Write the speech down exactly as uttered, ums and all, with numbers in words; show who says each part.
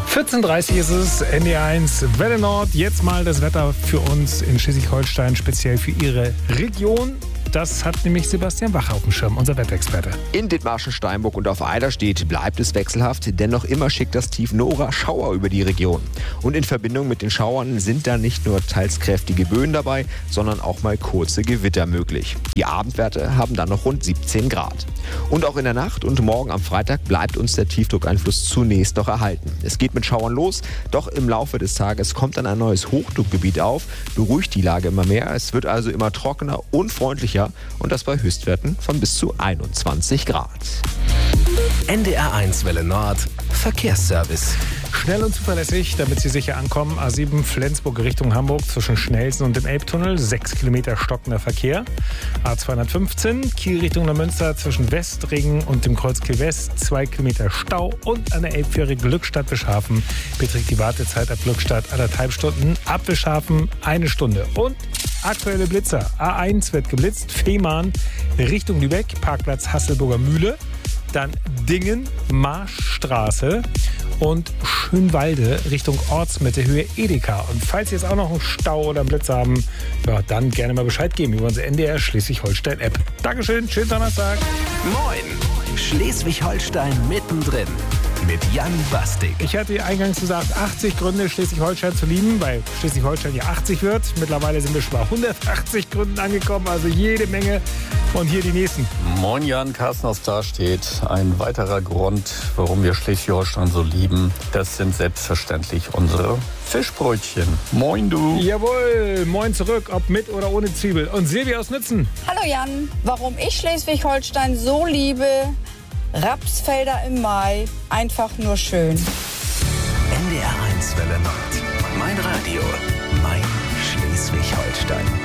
Speaker 1: vierzehn Uhr dreißig ist es, N D R eins Welle Nord. Jetzt mal das Wetter für uns in Schleswig-Holstein, speziell für Ihre Region. Das hat nämlich Sebastian Wache auf dem Schirm, unser Wetterexperte.
Speaker 2: In Dithmarschen, Steinburg und auf Eiderstedt bleibt es wechselhaft, denn noch immer schickt das Tief Nora Schauer über die Region. Und in Verbindung mit den Schauern sind da nicht nur teils kräftige Böen dabei, sondern auch mal kurze Gewitter möglich. Die Abendwerte haben dann noch rund siebzehn Grad. Und auch in der Nacht und morgen am Freitag bleibt uns der Tiefdruckeinfluss zunächst noch erhalten. Es geht mit Schauern los, doch im Laufe des Tages kommt dann ein neues Hochdruckgebiet auf, beruhigt die Lage immer mehr. Es wird also immer trockener und freundlicher und das bei Höchstwerten von bis zu einundzwanzig Grad.
Speaker 3: N D R eins Welle Nord Verkehrsservice.
Speaker 1: Schnell und zuverlässig, damit Sie sicher ankommen. A sieben Flensburg Richtung Hamburg zwischen Schnelsen und dem Elbtunnel. sechs Kilometer stockender Verkehr. A zweihundertfünfzehn Kiel Richtung Neumünster zwischen Westringen und dem Kreuz Kiel West. zwei Kilometer Stau. Und an der Elbfähre Glückstadt-Wischhafen beträgt die Wartezeit ab Glückstadt anderthalb Stunden. Ab Wischhafen eine Stunde. Und aktuelle Blitzer. A eins wird geblitzt. Fehmarn Richtung Lübeck. Parkplatz Hasselburger Mühle. Dann Dingen, Marschstraße und Schönwalde Richtung Ortsmitte, Höhe Edeka. Und falls Sie jetzt auch noch einen Stau oder einen Blitz haben, ja, dann gerne mal Bescheid geben über unsere N D R Schleswig-Holstein-App. Dankeschön, schönen Donnerstag.
Speaker 3: Moin, Schleswig-Holstein mittendrin mit Jan Bastik.
Speaker 1: Ich hatte ja eingangs gesagt, achtzig Gründe, Schleswig-Holstein zu lieben, weil Schleswig-Holstein ja achtzig wird. Mittlerweile sind wir schon bei hundertachtzig Gründen angekommen, also jede Menge. Und hier die nächsten.
Speaker 4: Moin Jan, Carsten aus Darstedt. Ein weiterer Grund, warum wir Schleswig-Holstein so lieben, das sind selbstverständlich unsere Fischbrötchen. Moin du.
Speaker 1: Jawohl, moin zurück, ob mit oder ohne Zwiebel. Und Silvia aus Nützen.
Speaker 5: Hallo Jan, warum ich Schleswig-Holstein so liebe? Rapsfelder im Mai, einfach nur schön.
Speaker 3: N D R eins Welle Nord. Mein Radio, mein Schleswig-Holstein.